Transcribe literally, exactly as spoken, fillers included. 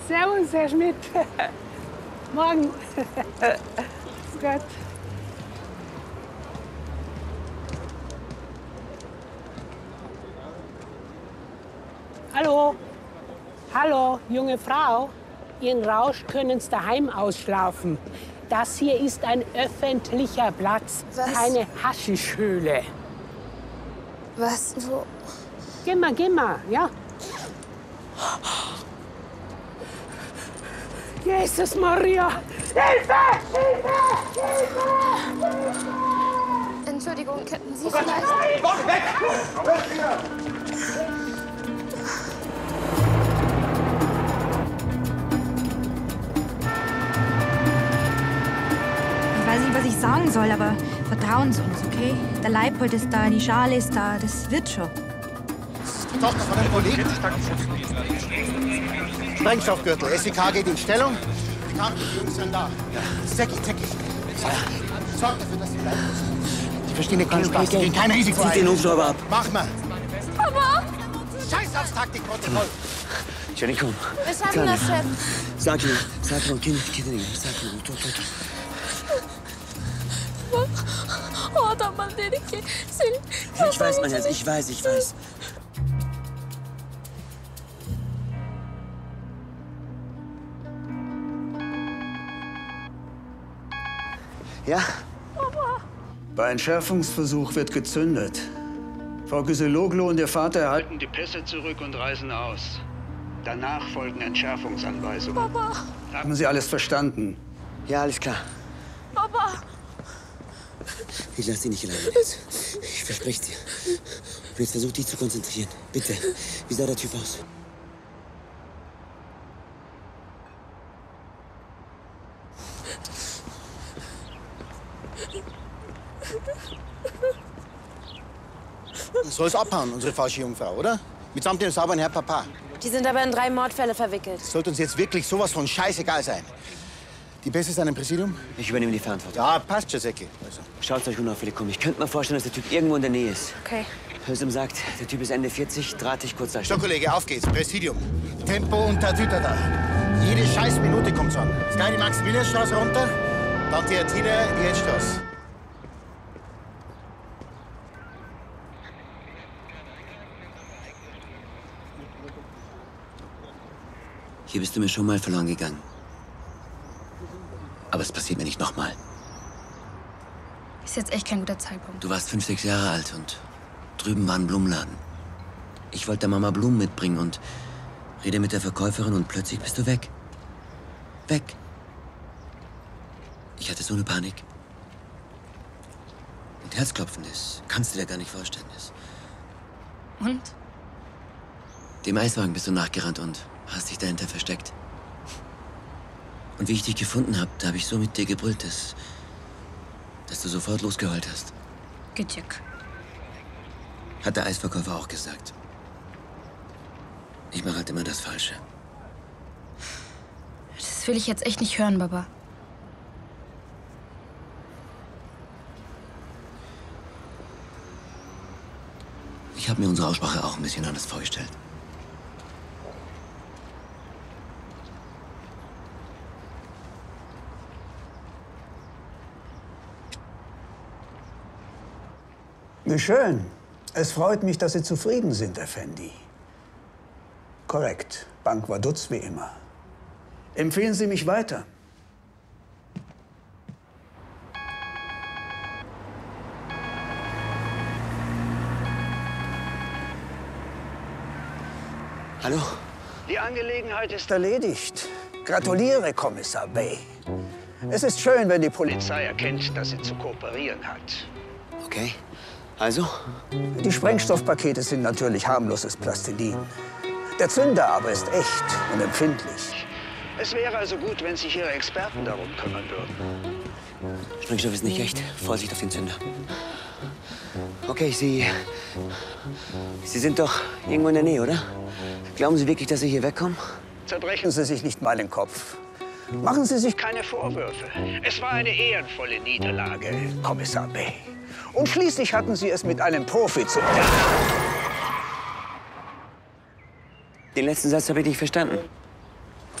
Servus, Herr Schmidt. Morgen. Gott. Hallo. Hallo, junge Frau. Ihren Rausch können Sie daheim ausschlafen. Das hier ist ein öffentlicher Platz, Was? keine Haschischhöhle. Was? Wo? Geh mal, geh mal, ja? Jesus Maria! Hilfe! Hilfe! Hilfe! Entschuldigung, könnten Sie Oh Gott, vielleicht... nein! Gott, weg! Ich weiß nicht, was ich sagen soll, aber vertrauen Sie uns, okay? Der Leipold ist da, die Schale ist da, das wird schon. Die Tochter von einem Kollegen. Sprengstoffgürtel. S E K geht in Stellung. Die Krankenjungs sind da. Zecki, Zecki. Sorg dafür, dass sie bleiben müssen. Die verstehen keinen Spaß. Die gehen kein Risiko ein. Zieh den Hubschrauber ab. Mach mal. Papa! Scheiß aufs Taktikprotokoll. Jenny, komm. Wir schaffen das, Chef. Sag ihm, sag ihm, Kind, Kind, sag ihm, tot, tot. Oh, da mal den ich. Ich weiß, mein Herz, ich weiß, ich weiß. Ja? Papa! Bei Entschärfungsversuch wird gezündet. Frau Gysiloglu und ihr Vater erhalten die Pässe zurück und reisen aus. Danach folgen Entschärfungsanweisungen. Papa! Haben Sie alles verstanden? Ja, alles klar. Papa! Ich lass dich nicht alleine. Ich verspreche dir. Und jetzt versuch dich zu konzentrieren. Bitte. Wie sah der Typ aus? Soll es abhauen, unsere falsche Jungfrau, oder? Mitsamt dem sauberen Herr Papa. Die sind aber in drei Mordfälle verwickelt. Sollte uns jetzt wirklich sowas von scheißegal sein. Die Pässe sind im Präsidium? Ich übernehme die Verantwortung. Ja, passt schon, Säcki. Also. Schaut euch unauffällig um. Ich könnte mir vorstellen, dass der Typ irgendwo in der Nähe ist. Okay. Hölsem sagt, der Typ ist Ende vierzig, drahtig, kurz da. So, Kollege, auf geht's. Präsidium. Tempo und Tatüter da. Jede scheiß Minute kommt's an. Jetzt gleich die Maximilianstraße runter, dann die Ertina, die Edstraße. Hier bist du mir schon mal verloren gegangen. Aber es passiert mir nicht nochmal. Ist jetzt echt kein guter Zeitpunkt. Du warst fünf, sechs Jahre alt und drüben war ein Blumenladen. Ich wollte der Mama Blumen mitbringen und rede mit der Verkäuferin und plötzlich bist du weg. Weg. Ich hatte so eine Panik. Und Herzklopfen ist, kannst du dir gar nicht vorstellen. Ist. Und? Dem Eiswagen bist du nachgerannt und hast dich dahinter versteckt. Und wie ich dich gefunden habe, da habe ich so mit dir gebrüllt, dass, dass du sofort losgeheult hast. Gütjek. Hat der Eisverkäufer auch gesagt. Ich mache halt immer das Falsche. Das will ich jetzt echt nicht hören, Baba. Ich habe mir unsere Aussprache auch ein bisschen anders vorgestellt. Wie schön. Es freut mich, dass Sie zufrieden sind, Effendi. Korrekt. Bank Vaduz wie immer. Empfehlen Sie mich weiter. Hallo? Die Angelegenheit ist erledigt. Gratuliere, Kommissar Bay. Es ist schön, wenn die Polizei erkennt, dass sie zu kooperieren hat. Okay. Also? Die Sprengstoffpakete sind natürlich harmloses Plastilin. Der Zünder aber ist echt und empfindlich. Es wäre also gut, wenn sich Ihre Experten darum kümmern würden. Sprengstoff ist nicht echt. Vorsicht auf den Zünder. Okay, Sie... Sie sind doch irgendwo in der Nähe, oder? Glauben Sie wirklich, dass Sie hier wegkommen? Zerbrechen Sie sich nicht mal den Kopf. Machen Sie sich keine Vorwürfe. Es war eine ehrenvolle Niederlage, Kommissar Bay. Und schließlich hatten Sie es mit einem Profi zu tun. Den letzten Satz habe ich nicht verstanden.